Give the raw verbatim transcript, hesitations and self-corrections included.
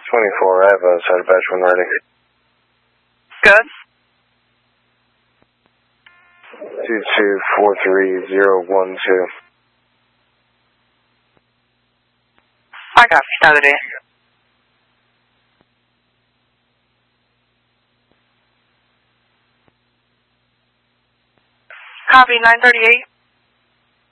twenty-four, I have a side batch one ready. Good. two two four three zero one two. I got Saturday. Copy, nine thirty-eight.